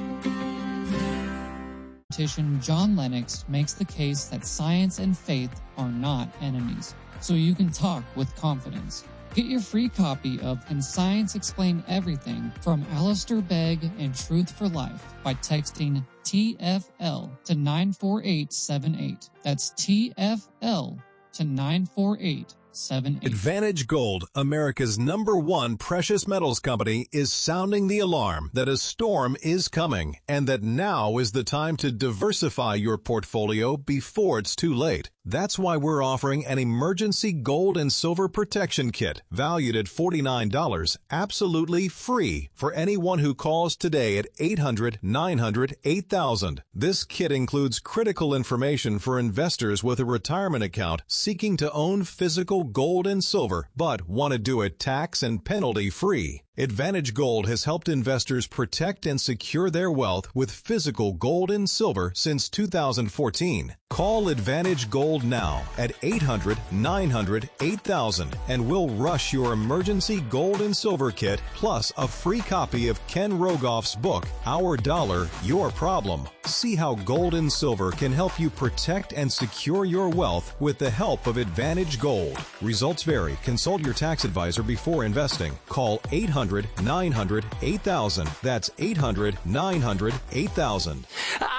John Lennox makes the case that science and faith are not enemies, so you can talk with confidence. Get your free copy of Can Science Explain Everything from Alistair Begg and Truth for Life by texting T F L to nine four eight seven eight. That's T F L to nine four eight seven eight. Advantage Gold, America's number one precious metals company, is sounding the alarm that a storm is coming and that now is the time to diversify your portfolio before it's too late. That's why we're offering an emergency gold and silver protection kit valued at forty-nine dollars, absolutely free for anyone who calls today at eight hundred nine hundred eight thousand. This kit includes critical information for investors with a retirement account seeking to own physical gold and silver, but want to do it tax and penalty free. Advantage Gold has helped investors protect and secure their wealth with physical gold and silver since two thousand fourteen. Call Advantage Gold now at eight hundred nine hundred eight thousand and we'll rush your emergency gold and silver kit plus a free copy of Ken Rogoff's book, Our Dollar, Your Problem. See how gold and silver can help you protect and secure your wealth with the help of Advantage Gold. Results vary. Consult your tax advisor before investing. Call eight hundred nine hundred eight thousand. That's eight hundred nine hundred eight thousand.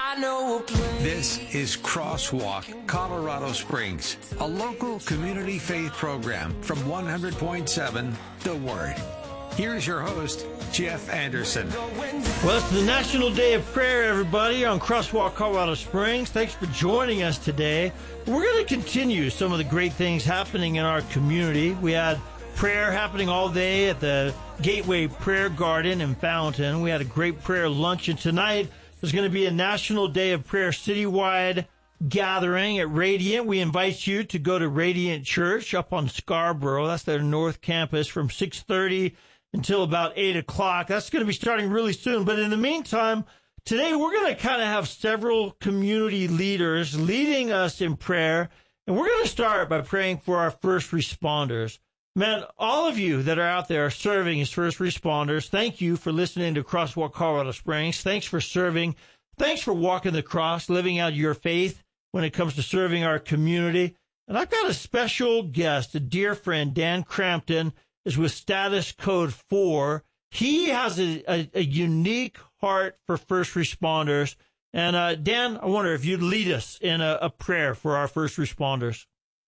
This is Crosswalk, Colorado Springs, a local community faith program from one hundred point seven The Word. Here's your host, Jeff Anderson. Well, it's the National Day of Prayer, everybody, on Crosswalk, Colorado Springs. Thanks for joining us today. We're going to continue some of the great things happening in our community. We had prayer happening all day at the Gateway Prayer Garden and Fountain. We had a great prayer luncheon tonight. There's going to be a National Day of Prayer citywide gathering at Radiant. We invite you to go to Radiant Church up on Scarborough. That's their North Campus from six thirty until about eight o'clock. That's going to be starting really soon. But in the meantime, today we're going to kind of have several community leaders leading us in prayer. And we're going to start by praying for our first responders. Man, all of you that are out there serving as first responders, thank you for listening to Crosswalk Colorado Springs. Thanks for serving. Thanks for walking the cross, living out your faith when it comes to serving our community. And I've got a special guest, a dear friend, Dan Crampton, is with Status Code four. He has a, a, a unique heart for first responders. And uh, Dan, I wonder if you'd lead us in a, a prayer for our first responders.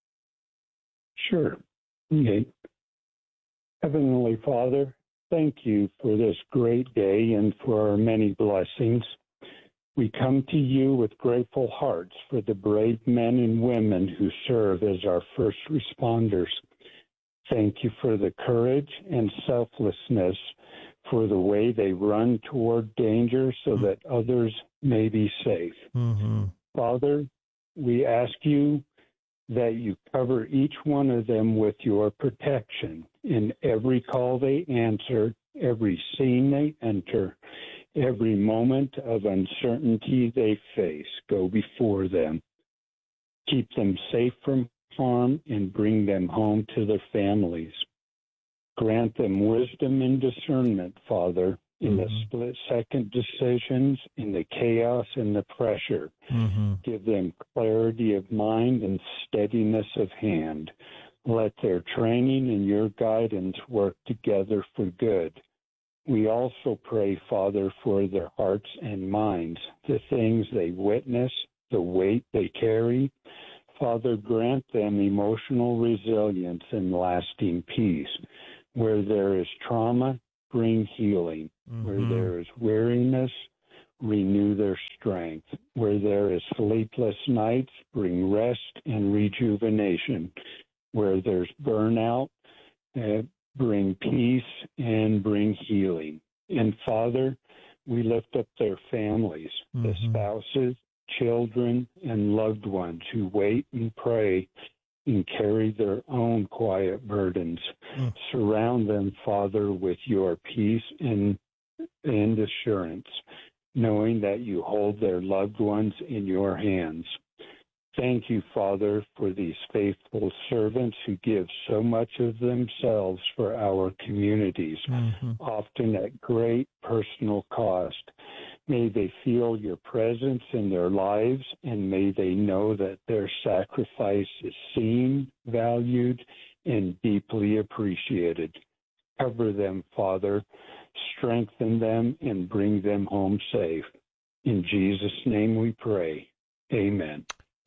Sure. Okay. Heavenly Father, thank you for this great day and for our many blessings. We come to you with grateful hearts for the brave men and women who serve as our first responders. Thank you for the courage and selflessness for the way they run toward danger so that others may be safe. Mm-hmm. Father, we ask you that you cover each one of them with your protection in every call they answer, every scene they enter, every moment of uncertainty they face. Go before them. Keep them safe from harm and bring them home to their families. Grant them wisdom and discernment, Father, in mm-hmm. the split-second decisions, in the chaos and the pressure. Mm-hmm. Give them clarity of mind and steadiness of hand. Let their training and your guidance work together for good. We also pray, Father, for their hearts and minds, the things they witness, the weight they carry. Father, grant them emotional resilience and lasting peace. Where there is trauma, bring healing. Mm-hmm. Where there is weariness, renew their strength. Where there is sleepless nights, bring rest and rejuvenation. Where there's burnout, uh, bring peace and bring healing. And Father, we lift up their families, mm-hmm. the spouses, children, and loved ones who wait and pray and carry their own quiet burdens. Mm. Surround them, Father, with your peace and, and assurance, knowing that you hold their loved ones in your hands. Thank you, Father, for these faithful servants who give so much of themselves for our communities, mm-hmm. often at great personal cost. May they feel your presence in their lives, and may they know that their sacrifice is seen, valued, and deeply appreciated. Cover them, Father, strengthen them, and bring them home safe. In Jesus' name we pray. Amen.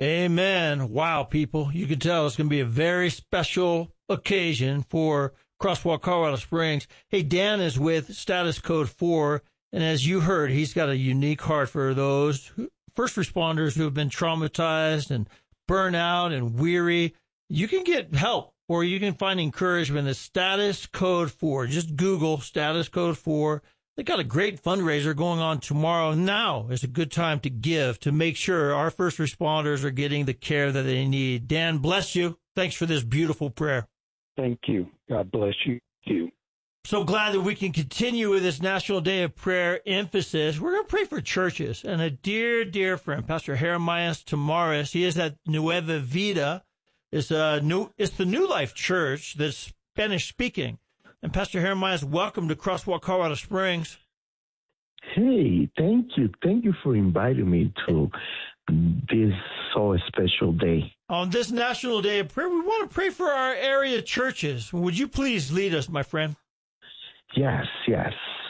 Amen. Wow, people. You can tell it's going to be a very special occasion for Crosswalk Colorado Springs. Hey, Dan is with Status Code four, and as you heard, he's got a unique heart for those who, first responders who have been traumatized and burnt out and weary. You can get help, or you can find encouragement at Status Code four. Just Google Status Code four. They got a great fundraiser going on tomorrow. Now is a good time to give to make sure our first responders are getting the care that they need. Dan, bless you. Thanks for this beautiful prayer. Thank you. God bless you. Thank you. So glad that we can continue with this National Day of Prayer emphasis. We're going to pray for churches. And a dear, dear friend, Pastor Jeremias Tamaris, he is at Nueva Vida. It's, a new, it's the New Life Church that's Spanish-speaking. And Pastor Jeremias, welcome to Crosswalk Colorado Springs. Hey, thank you. Thank you for inviting me to this so special day. On this National Day of Prayer, we want to pray for our area churches. Would you please lead us, my friend? Yes, yes.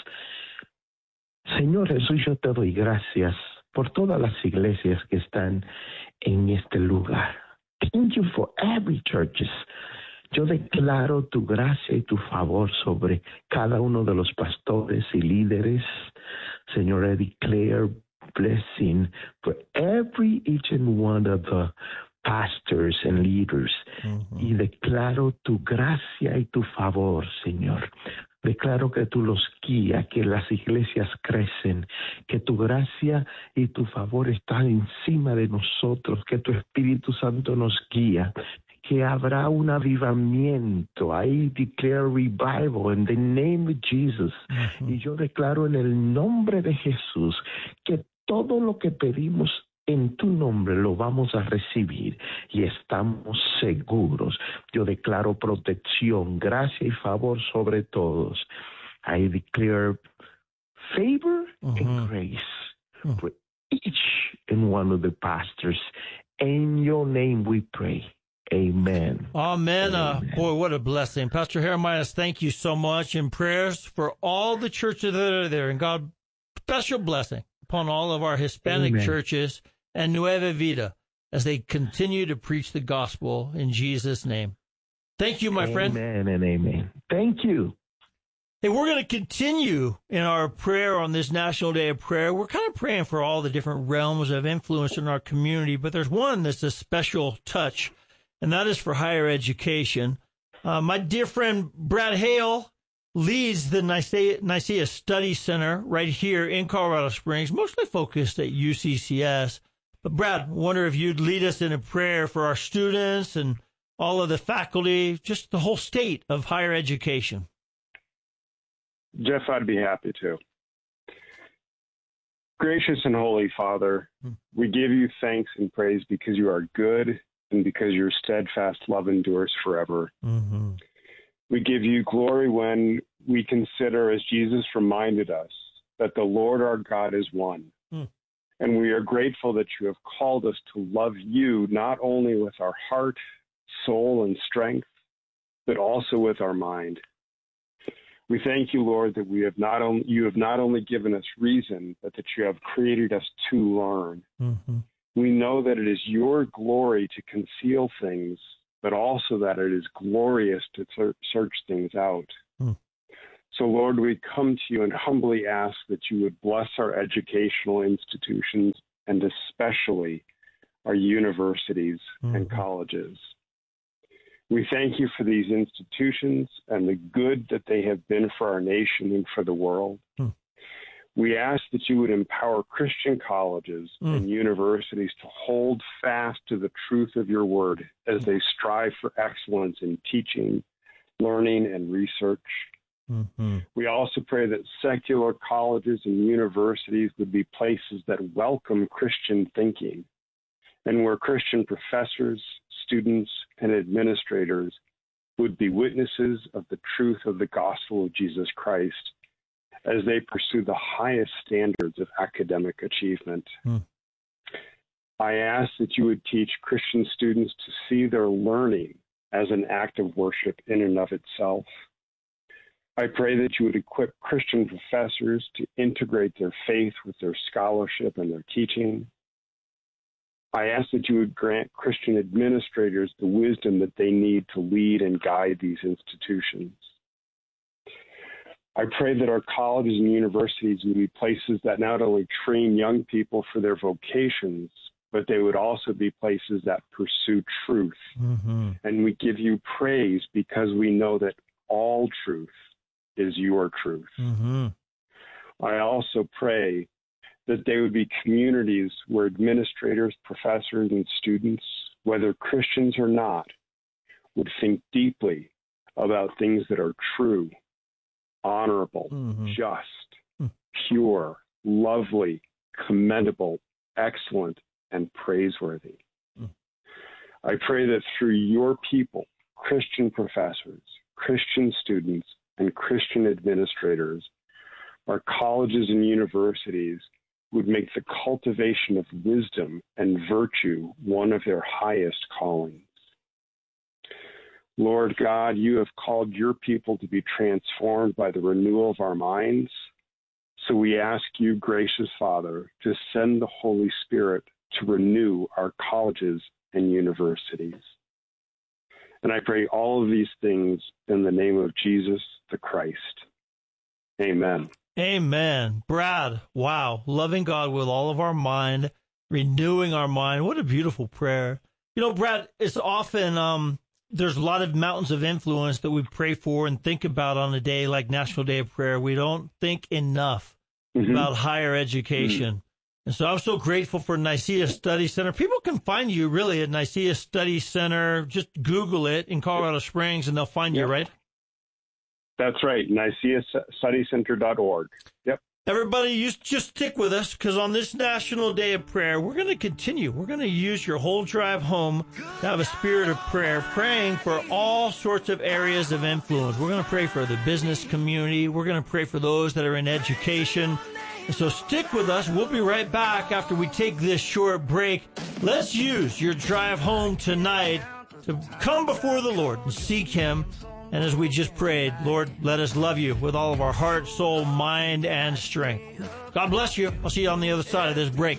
Señor Jesús, yo te doy gracias por todas las iglesias que están en este lugar. Thank you for every churches. Yo declaro tu gracia y tu favor sobre cada uno de los pastores y líderes. Señor, I declare blessing for every, each and one of the pastors and leaders. Mm-hmm. Y declaro tu gracia y tu favor, Señor. Declaro que tú los guías, que las iglesias crecen, que tu gracia y tu favor están encima de nosotros, que tu Espíritu Santo nos guía, que habrá un avivamiento. I declare revival in the name of Jesus. Uh-huh. Y yo declaro en el nombre de Jesús que todo lo que pedimos en tu nombre lo vamos a recibir y estamos seguros. Yo declaro protección, gracia y favor sobre todos. I declare favor uh-huh. and grace uh-huh. for each and one of the pastors. In your name we pray. Amen. Amen. Uh, boy, what a blessing. Pastor Jeremias, thank you so much. In prayers for all the churches that are there. And God, special blessing upon all of our Hispanic Amen. Churches and Nueva Vida as they continue to preach the gospel in Jesus' name. Thank you, my amen friend. Amen and amen. Thank you. Hey, we're going to continue in our prayer on this National Day of Prayer. We're kind of praying for all the different realms of influence in our community, but there's one that's a special touch, and that is for higher education. Uh, my dear friend Brad Hale leads the Nicaea, Nicaea Study Center right here in Colorado Springs, mostly focused at U C C S. But Brad, I wonder if you'd lead us in a prayer for our students and all of the faculty, just the whole state of higher education. Jeff, I'd be happy to. Gracious and Holy Father, we give you thanks and praise because you are good and because your steadfast love endures forever. Mm-hmm. We give you glory when we consider, as Jesus reminded us, that the Lord our God is one. Mm. And we are grateful that you have called us to love you not only with our heart, soul, and strength, but also with our mind. We thank you, Lord, that we have not only, you have not only given us reason, but that you have created us to learn. Mm-hmm. We know that it is your glory to conceal things, but also that it is glorious to search things out. Hmm. So, Lord, we come to you and humbly ask that you would bless our educational institutions and especially our universities mm-hmm. and colleges. We thank you for these institutions and the good that they have been for our nation and for the world. Hmm. We ask that you would empower Christian colleges mm. and universities to hold fast to the truth of your word as they strive for excellence in teaching, learning, and research. Mm-hmm. We also pray that secular colleges and universities would be places that welcome Christian thinking and where Christian professors, students, and administrators would be witnesses of the truth of the gospel of Jesus Christ as they pursue the highest standards of academic achievement. Mm. I ask that you would teach Christian students to see their learning as an act of worship in and of itself. I pray that you would equip Christian professors to integrate their faith with their scholarship and their teaching. I ask that you would grant Christian administrators the wisdom that they need to lead and guide these institutions. I pray that our colleges and universities would be places that not only train young people for their vocations, but they would also be places that pursue truth. Mm-hmm. And we give you praise because we know that all truth is your truth. Mm-hmm. I also pray that they would be communities where administrators, professors, and students, whether Christians or not, would think deeply about things that are true, honorable, mm-hmm. just, mm. pure, lovely, commendable, excellent, and praiseworthy. Mm. I pray that through your people, Christian professors, Christian students, and Christian administrators, our colleges and universities would make the cultivation of wisdom and virtue one of their highest callings. Lord God, you have called your people to be transformed by the renewal of our minds. So we ask you, gracious Father, to send the Holy Spirit to renew our colleges and universities. And I pray all of these things in the name of Jesus the Christ. Amen. Amen. Brad, wow. Loving God with all of our mind, renewing our mind. What a beautiful prayer. You know, Brad, it's often, um, there's a lot of mountains of influence that we pray for and think about on a day like National Day of Prayer. We don't think enough mm-hmm. about higher education. Mm-hmm. And so I'm so grateful for Nicaea Study Center. People can find you really at Nicaea Study Center. Just Google it in Colorado Springs and they'll find yep. you, right? That's right, Nicaea Study Center dot org. Yep. Everybody, you just stick with us because on this National Day of Prayer, we're going to continue. We're going to use your whole drive home to have a spirit of prayer, praying for all sorts of areas of influence. We're going to pray for the business community. We're going to pray for those that are in education. And so stick with us. We'll be right back after we take this short break. Let's use your drive home tonight to come before the Lord and seek him. And as we just prayed, Lord, let us love you with all of our heart, soul, mind, and strength. God bless you. I'll see you on the other side of this break.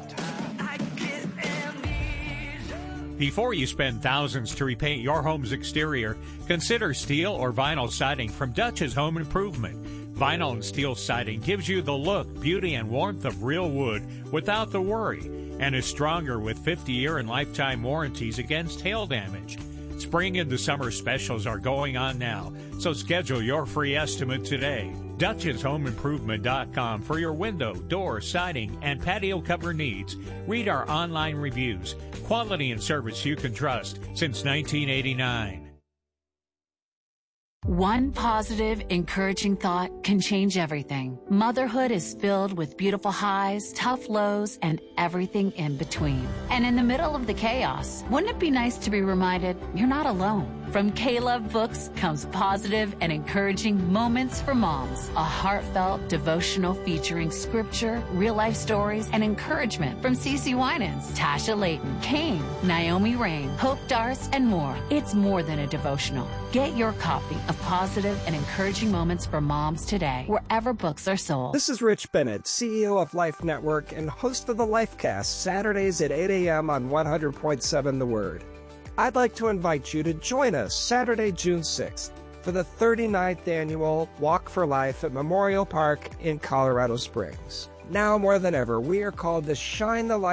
Before you spend thousands to repaint your home's exterior, consider steel or vinyl siding from Dutch's Home Improvement. Vinyl and steel siding gives you the look, beauty, and warmth of real wood without the worry, and is stronger with fifty-year and lifetime warranties against hail damage. Spring and the summer specials are going on now, so schedule your free estimate today. Dutch's Home Improvement dot com for your window, door, siding, and patio cover needs. Read our online reviews. Quality and service you can trust since nineteen eighty-nine. One positive, encouraging thought can change everything. Motherhood is filled with beautiful highs, tough lows, and everything in between. And in the middle of the chaos, wouldn't it be nice to be reminded you're not alone? From K-Love Books comes positive and encouraging Moments for Moms, a heartfelt devotional featuring scripture, real-life stories, and encouragement from Cece Winans, Tasha Layton, Kane, Naomi Rain, Hope Darst, and more. It's more than a devotional. Get your copy of Positive and Encouraging Moments for Moms today, wherever books are sold. This is Rich Bennett, C E O of Life Network and host of the Lifecast, Saturdays at eight a.m. on one hundred point seven The Word. I'd like to invite you to join us Saturday, June sixth, for the thirty-ninth annual Walk for Life at Memorial Park in Colorado Springs. Now more than ever, we are called to shine the light